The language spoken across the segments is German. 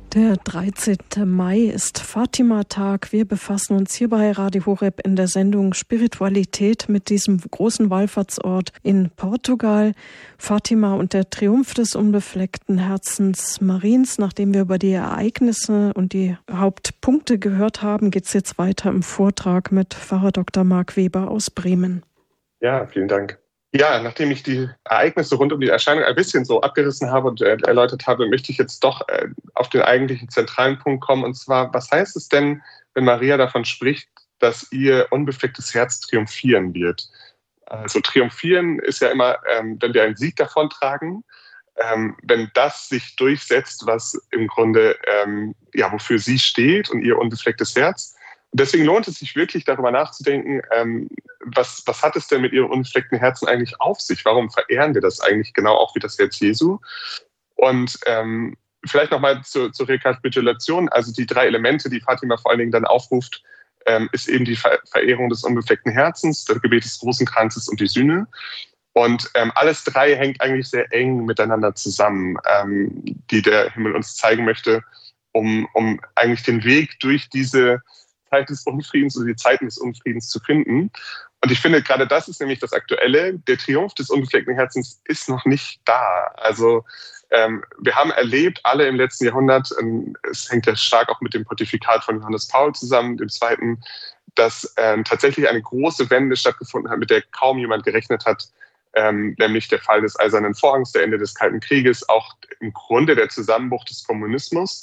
Der 13. Mai ist Fatima-Tag. Wir befassen uns hier bei Radio Horeb in der Sendung Spiritualität mit diesem großen Wallfahrtsort in Portugal. Fatima und der Triumph des unbefleckten Herzens Mariens. Nachdem wir über die Ereignisse und die Hauptpunkte gehört haben, geht es jetzt weiter im Vortrag mit Pfarrer Dr. Marc Weber aus Bremen. Ja, vielen Dank. Ja, nachdem ich die Ereignisse rund um die Erscheinung ein bisschen so abgerissen habe und erläutert habe, möchte ich jetzt doch auf den eigentlichen zentralen Punkt kommen. Und zwar, was heißt es denn, wenn Maria davon spricht, dass ihr unbeflecktes Herz triumphieren wird? Also triumphieren ist ja immer, wenn wir einen Sieg davontragen, wenn das sich durchsetzt, was im Grunde, wofür sie steht und ihr unbeflecktes Herz. Und deswegen lohnt es sich wirklich, darüber nachzudenken, was hat es denn mit ihrem unbefleckten Herzen eigentlich auf sich? Warum verehren wir das eigentlich genau auch wie das Herz Jesu? Und vielleicht nochmal zur Rekapitulation, also die 3 Elemente, die Fatima vor allen Dingen dann aufruft, ist eben die Verehrung des unbefleckten Herzens, das Gebet des Rosenkranzes und die Sühne. Und alles 3 hängt eigentlich sehr eng miteinander zusammen, die der Himmel uns zeigen möchte, um eigentlich den Weg durch diese Zeit des Unfriedens oder die Zeiten des Unfriedens zu finden. Und ich finde, gerade das ist nämlich das Aktuelle. Der Triumph des unbefleckten Herzens ist noch nicht da. Also wir haben erlebt, alle im letzten Jahrhundert, es hängt ja stark auch mit dem Pontifikat von Johannes Paul zusammen, dem Zweiten, dass tatsächlich eine große Wende stattgefunden hat, mit der kaum jemand gerechnet hat, nämlich der Fall des Eisernen Vorhangs, der Ende des Kalten Krieges, auch im Grunde der Zusammenbruch des Kommunismus,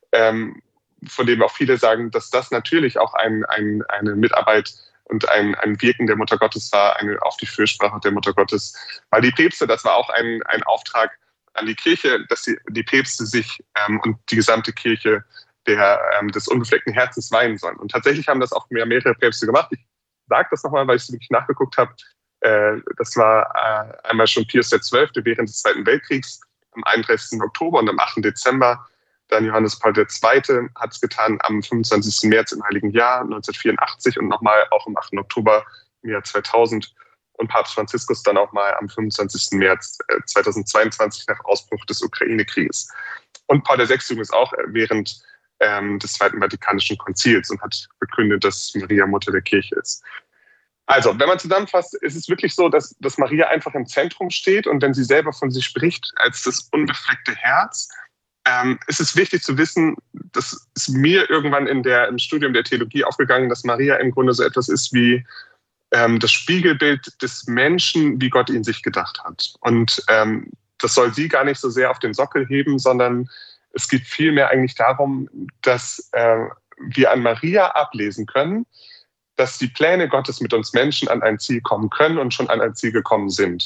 von dem auch viele sagen, dass das natürlich auch eine Mitarbeit und ein Wirken der Mutter Gottes war, auf die Fürsprache der Mutter Gottes. Weil die Päpste, das war auch ein Auftrag an die Kirche, dass die Päpste sich und die gesamte Kirche des unbefleckten Herzens weihen sollen. Und tatsächlich haben das auch mehrere Päpste gemacht. Ich sage das nochmal, weil ich es wirklich nachgeguckt habe. Das war einmal schon Pius XII. Während des Zweiten Weltkriegs am 31. Oktober und am 8. Dezember. Dann Johannes Paul II. Hat es getan am 25. März im Heiligen Jahr 1984 und nochmal auch am 8. Oktober im Jahr 2000 und Papst Franziskus dann auch mal am 25. März 2022 nach Ausbruch des Ukraine-Krieges. Und Paul VI. Übrigens auch während des Zweiten Vatikanischen Konzils und hat verkündet, dass Maria Mutter der Kirche ist. Also, wenn man zusammenfasst, ist es wirklich so, dass Maria einfach im Zentrum steht und wenn sie selber von sich spricht als das unbefleckte Herz, ist es wichtig zu wissen, das ist mir irgendwann im Studium der Theologie aufgegangen, dass Maria im Grunde so etwas ist wie das Spiegelbild des Menschen, wie Gott ihn sich gedacht hat. Und das soll sie gar nicht so sehr auf den Sockel heben, sondern es geht vielmehr eigentlich darum, dass wir an Maria ablesen können, dass die Pläne Gottes mit uns Menschen an ein Ziel kommen können und schon an ein Ziel gekommen sind.